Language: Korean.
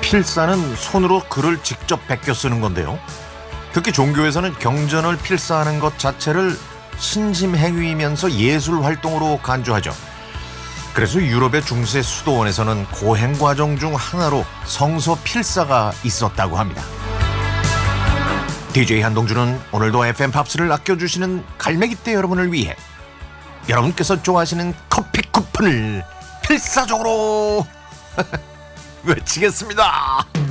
필사는 손으로 글을 직접 베껴 쓰는 건데요. 특히 종교에서는 경전을 필사하는 것 자체를 신심행위이면서 예술 활동으로 간주하죠. 그래서 유럽의 중세 수도원에서는 고행 과정 중 하나로 성서 필사가 있었다고 합니다. DJ 한동준은 오늘도 FM 팝스를 아껴주시는 갈매기떼 여러분을 위해 여러분께서 좋아하시는 커피 쿠폰을 필사적으로 외치겠습니다.